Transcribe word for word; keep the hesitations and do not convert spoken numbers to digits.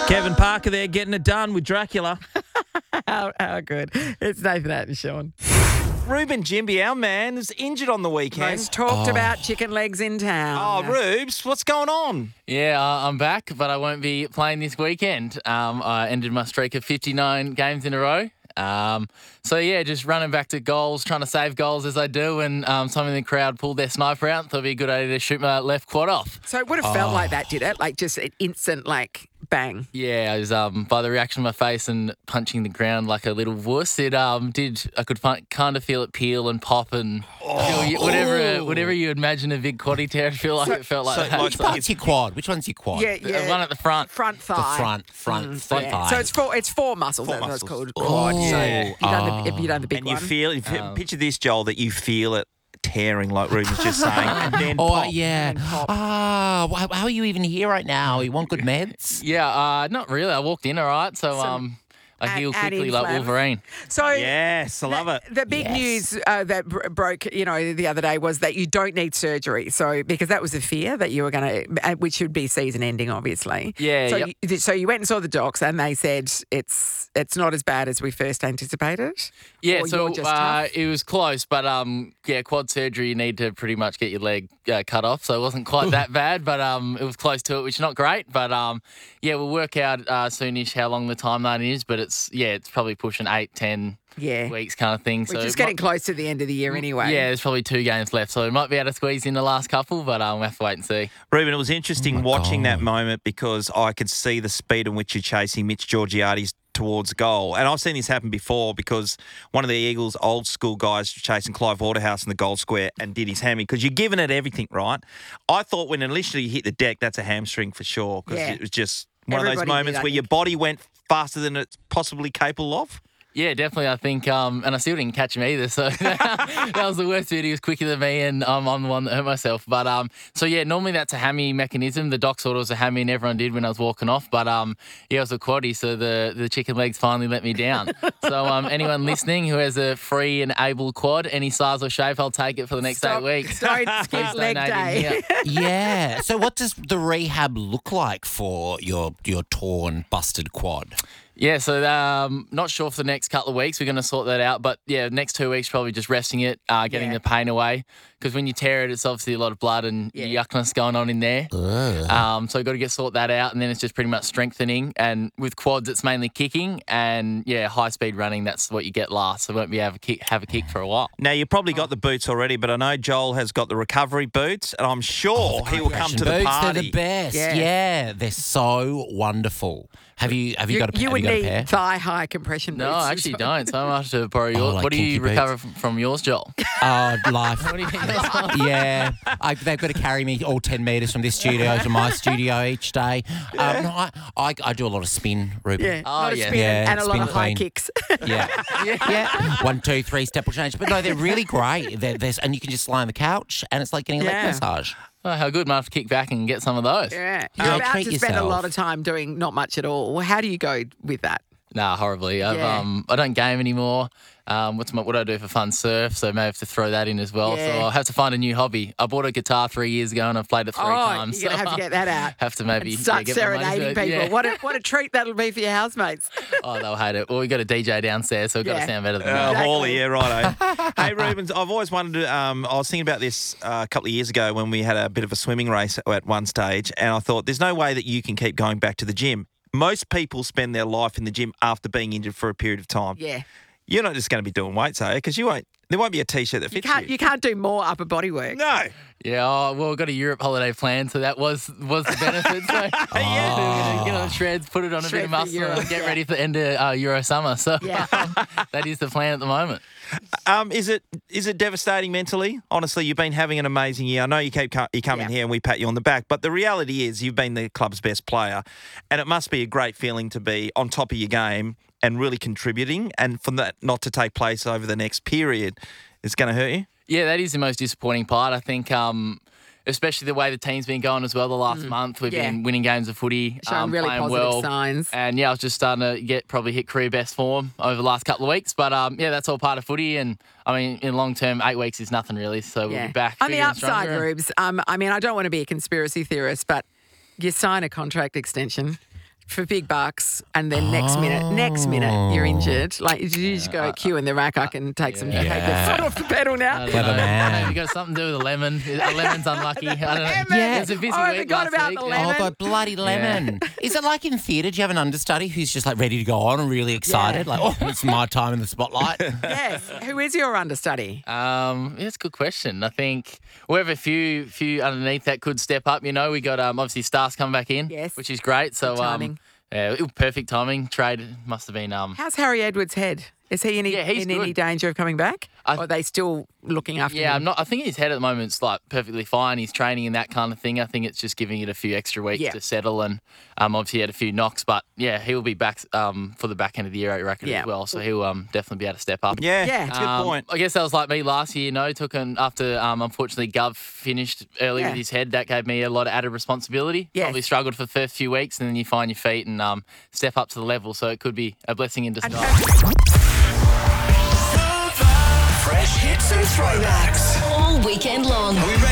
Kevin Parker there getting it done with Dracula. How, how good. It's Nathan Atton, Sean. Ruben Jimby, our man, is injured on the weekend. Most talked about chicken legs in town. Oh, Rubes, what's going on? Yeah, uh, I'm back, but I won't be playing this weekend. Um, I ended my streak of fifty-nine games in a row. Um, so, yeah, just running back to goals, trying to save goals as I do, and um, some in the crowd pulled their sniper out. Thought it'd be a good idea to shoot my left quad off. So it would have felt like that, did it? Like just an instant, like, bang. Yeah, I was um, by the reaction of my face and punching the ground like a little wuss. It um, did. I could fi- kind of feel it peel and pop and feel you, whatever whatever you imagine a big quaddy tear. I feel like So- it felt like so, that. like, So- What's your quad? Which one's your quad? Yeah, the yeah. one at the front. Front The thigh. front, front, front Yeah. thigh. So it's four. It's four muscles. Four That's what it's muscles. called. Quad. Oh. So if you done the, if you done the big And you one. feel, if you Um, picture this, Joel, that you feel it tearing like Ruben's just saying, and then Oh, pop. yeah. And pop. Ah, wh- how are you even here right now? You want good meds? Yeah, uh, not really. I walked in all right, so Some um, I ad- healed ad quickly like inflam. Wolverine. So Yes, I love it. The big Yes. news uh, that br- broke, you know, the other day was that you don't need surgery. So because that was a fear that you were going to, which should be season ending, obviously. Yeah, So yep. you, so you went and saw the docs, and they said it's it's not as bad as we first anticipated. Yeah, Or so you're just uh, tough? it was close, but um, yeah, quad surgery, you need to pretty much get your leg uh, cut off, so it wasn't quite that bad, but um, it was close to it, which is not great. But um, yeah, we'll work out uh, soonish how long the timeline is, but it's yeah, it's probably pushing eight, ten Yeah. weeks kind of thing. We're so just it getting might- close to the end of the year anyway. Yeah, there's probably two games left, so we might be able to squeeze in the last couple, but um, we'll have to wait and see. Ruben, it was interesting Oh my watching that God. moment because I could see the speed in which you're chasing Mitch Georgiades towards goal. And I've seen this happen before because one of the Eagles' old school guys chasing Clive Waterhouse in the goal square and did his hammy because you're giving it everything, right? I thought when initially you hit the deck, that's a hamstring for sure because Yeah. it was just one of Everybody those did, moments I where your think. body went faster than it's possibly capable of. Yeah, definitely. I think, um, and I still didn't catch him either. So that was the worst bit. He was quicker than me, and um, I'm the one that hurt myself. But um, so yeah, normally that's a hammy mechanism. The doc thought it was a hammy, and everyone did when I was walking off. But um, yeah, it was a quaddy, so the the chicken legs finally let me down. So um, anyone listening who has a free and able quad, any size or shape, I'll take it for the next Stop- eight weeks. Don't skip Please leg donate in day. here. Yeah. So what does the rehab look like for your your torn, busted quad? Yeah, so um, not sure for the next couple of weeks. We're going to sort that out. But yeah, next two weeks probably just resting it, uh, getting Yeah. the pain away. Because when you tear it, it's obviously a lot of blood and Yeah. yuckness going on in there. Ugh. Um, so got to get sort that out, and then it's just pretty much strengthening. And with quads, it's mainly kicking, and yeah, high speed running. That's what you get last. So won't be able to kick, have a kick for a while. Now, you've probably got the boots already, but I know Joel has got the recovery boots, and I'm sure he will come to the Boots, party. they're the best. Yeah. Yeah. They're so wonderful. Have you have you, You, got a, you have would you got a need pair? thigh high compression boots. No, I as actually well. don't. So I might have to borrow yours. like what do you kinky boots. recover from, from yours, Joel? Oh, life. What do you think? yours are? Yeah, I, they've got to carry me all ten metres from this studio to my studio each day. Um, no, I, I, I do a lot of spin, Ruben. Yeah, Oh, a lot of yeah. spin Yeah, and a lot spin of high clean. kicks. Yeah. yeah. One, two, three, step will change. But no, they're really great. They're, they're, and you can just lie on the couch and it's like getting a Yeah. leg massage. Oh, how good. Might have to kick back and get some of those. Yeah, Yeah, you're about treat to spend a yourself. lot of time doing not much at all. Well, how do you go with that? Nah, horribly. I've, Yeah. um, I don't game anymore. Um, what's my, what do I do for fun? Surf, so I may have to throw that in as well. Yeah. So I'll have to find a new hobby. I bought a guitar three years ago and I've played it three oh, times. you're gonna so have to get that out. Have to maybe And start yeah, get my money's serenading worth. people. Yeah. What a what a treat that'll be for your housemates. Oh, they'll hate it. Well, we got a D J downstairs, so we've got Yeah. to sound better than Uh, that. Exactly. Hawley, yeah, right. Hey, Rubens, I've always wanted to. Um, I was thinking about this uh, a couple of years ago when we had a bit of a swimming race at one stage, and I thought there's no way that you can keep going back to the gym. Most people spend their life in the gym after being injured for a period of time. Yeah, You're not just going to be doing weights, are you? Because you won't. There won't be a t-shirt that you fits can't you can't do more upper body work. No. Yeah, oh, well, we've got a Europe holiday planned, so that was was the benefit. So yeah, so we're gonna get on the shreds, put it on a Shred bit of for muscle, Europe, and get yeah. ready for the end of uh, Euro summer. So Yeah. that is the plan at the moment. Um, is it is it devastating mentally? Honestly, you've been having an amazing year. I know you keep co- you come in Yeah. here and we pat you on the back, but the reality is you've been the club's best player, and it must be a great feeling to be on top of your game and really contributing, and for that not to take place over the next period, it's going to hurt you. Yeah, that is the most disappointing part. I think, um, especially the way the team's been going as well the last month. We've Mm. Yeah. been winning games of footy, Showing um, really playing positive well. signs. And yeah, I was just starting to get probably hit career best form over the last couple of weeks. But um, yeah, that's all part of footy. And I mean, in long term, eight weeks is nothing really. So we'll be back. On the bigger and upside, stronger. Rubes, um, I mean, I don't want to be a conspiracy theorist, but you sign a contract extension. for big bucks, and then next minute, next minute you're injured. Like you just go queue in the rack. I can take some take the foot off the pedal now. Clever man. You got something to do with a lemon. A lemon's unlucky. I don't know. Yeah. It's a busy Oh, I week forgot last about week. the Yeah. lemon. Oh, the bloody lemon. Is it like in theatre? Do you have an understudy who's just like ready to go on and really excited? Yeah. Like, oh, it's my time in the spotlight. Yes. Who is your understudy? Um, yeah, it's a good question. I think we have a few few underneath that could step up. You know, we got um, obviously Stars come back in, Yes. which is great. So Good timing. um, yeah, it was perfect timing. Trade must have been um. How's Harry Edwards' head? Is he any, Yeah, he's in any good. danger of coming back? I- or are they still looking after Yeah, him? I'm not. I think his head at the moment's like perfectly fine. He's training and that kind of thing. I think it's just giving it a few extra weeks Yeah. to settle, and um, obviously he had a few knocks, but yeah, he'll be back um for the back end of the year, I reckon, Yeah. as well. So he'll um definitely be able to step up. Yeah, Yeah. it's a good Um, point. I guess that was like me last year, you know, took an after um unfortunately Gov finished early Yeah. with his head. That gave me a lot of added responsibility. Yes. Probably struggled for the first few weeks, and then you find your feet and um step up to the level. So it could be a blessing in And disguise. Fresh hits and throwbacks. All weekend long.